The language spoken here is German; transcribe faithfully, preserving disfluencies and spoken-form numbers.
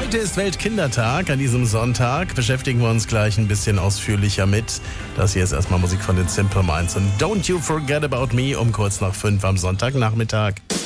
Heute ist Weltkindertag. An diesem Sonntag beschäftigen wir uns gleich ein bisschen ausführlicher mit. Das hier ist erstmal Musik von den Simple Minds und Don't You Forget About Me um kurz nach fünf am Sonntagnachmittag.